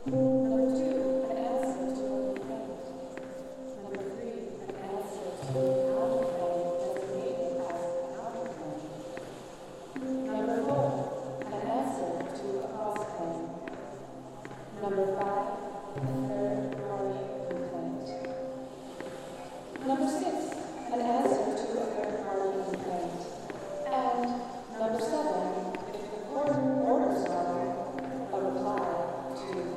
Number two, an answer to a complaint. Number three, an answer to a counterclaim designated as a counterclaim. Number four, an answer to a cross-claim. Number five, a third-party complaint. Number six, an answer to a third-party complaint. And number seven,